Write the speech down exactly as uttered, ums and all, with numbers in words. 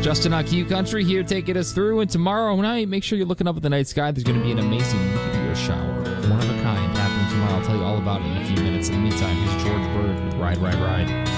Justin on Q Country here taking us through. And tomorrow night, make sure you're looking up at the night sky. There's going to be an amazing meteor shower, one of a kind, happening tomorrow. I'll tell you all about it in a few minutes. In the meantime, here's George Bird with Ride, Ride, Ride.